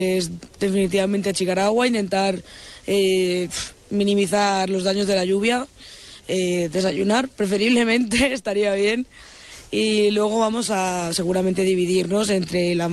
Es definitivamente achicar agua, intentar minimizar los daños de la lluvia, desayunar preferiblemente estaría bien, y luego vamos a seguramente dividirnos entre la